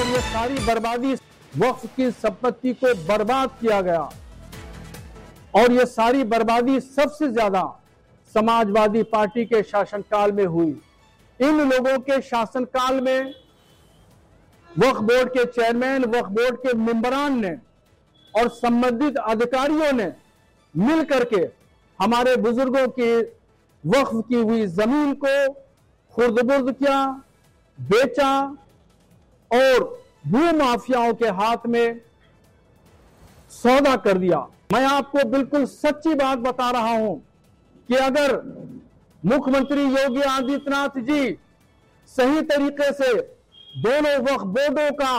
ये सारी बर्बादी, वक्फ की संपत्ति को बर्बाद किया गया और ये सारी बर्बादी सबसे ज्यादा समाजवादी पार्टी के शासनकाल में हुई। इन लोगों के शासनकाल में वक्फ बोर्ड के चेयरमैन, वक्फ बोर्ड के मेंबरान ने और संबंधित अधिकारियों ने मिल करके हमारे बुजुर्गों की वक्फ की हुई जमीन को खुर्द-बुर्द किया, बेचा और भू माफियाओं के हाथ में सौदा कर दिया। मैं आपको बिल्कुल सच्ची बात बता रहा हूं कि अगर मुख्यमंत्री योगी आदित्यनाथ जी सही तरीके से दोनों वक्फ बोर्डों का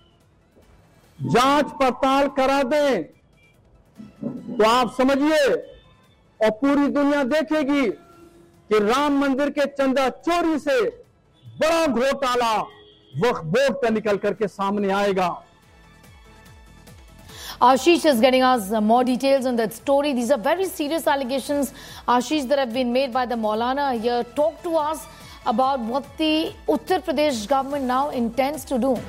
जांच पड़ताल करा दें तो आप समझिए और पूरी दुनिया देखेगी कि राम मंदिर के चंदा चोरी से बड़ा घोटाला वक्फ बोर्ड का निकल करके सामने आएगा। Ashish is getting us more details on that story. These are very serious allegations, Ashish, that have been made by the Maulana here. Talk to us about what the Uttar Pradesh government now intends to do.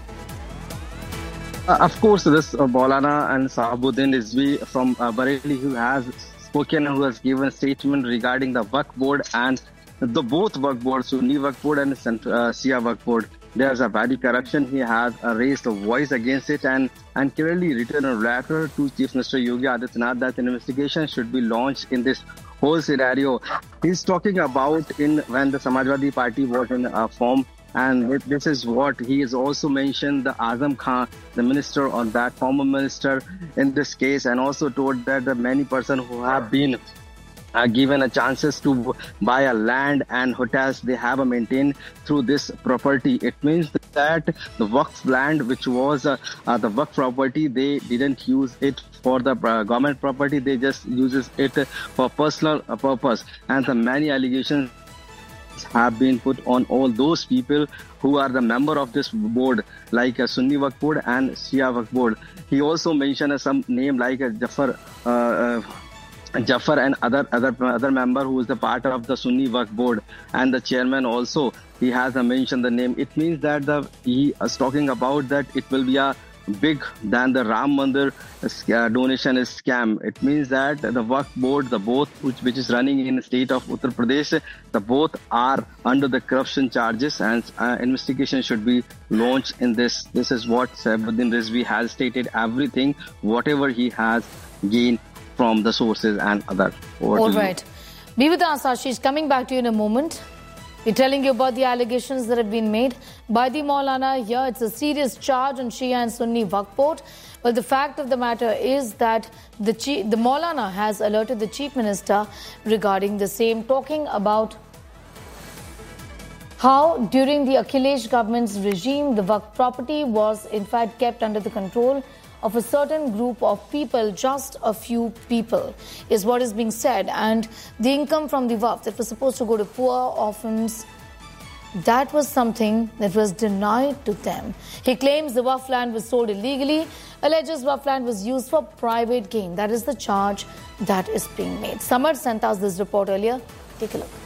Of course, this Maulana and Sahabuddin Rizvi from Bareilly, who has spoken, who has given statement regarding the Waqf board and the both Waqf boards, Sunni Waqf board and Shia Waqf board. There's a body corruption. He has raised a voice against it and clearly written a letter to Chief Minister Yogi Adityanath that an investigation should be launched in this whole scenario. He's talking about when the Samajwadi Party was in form, and this is what he has also mentioned the Azam Khan, the minister or that former minister in this case, and also told that the many persons who have been given a chances to buy a land and hotels they have maintained through this property. It means that the Waqf land, which was the Waqf property, they didn't use it for the government property, they just uses it for personal purpose. And the many allegations have been put on all those people who are the member of this board, like a Sunni Waqf board and Shia Waqf board. He also mentioned some name like Jafar and other member who is the part of the Sunni Waqf board, and the chairman also he has mentioned the name. It means that he is talking about that it will be a big than the Ram Mandir donation scam. It means that the Waqf board, the both which is running in the state of Uttar Pradesh, the both are under the corruption charges, and investigation should be launched in this. This is what Sahabuddin Rizvi has stated. Everything, whatever he has gained from the sources and other. All right. Be with us, Ashish. Coming back to you in a moment. We're telling you about the allegations that have been made by the Maulana here. It's a serious charge on Shia and Sunni Waqf board. Well, the fact of the matter is that the Maulana has alerted the Chief Minister regarding the same, talking about how during the Akhilesh government's regime, the Waqf property was in fact kept under the control of a certain group of people, just a few people, is what is being said. And the income from the Waqf that was supposed to go to poor, orphans, that was something that was denied to them. He claims the Waqf land was sold illegally, alleges Waqf land was used for private gain. That is the charge that is being made. Samar sent us this report earlier. Take a look.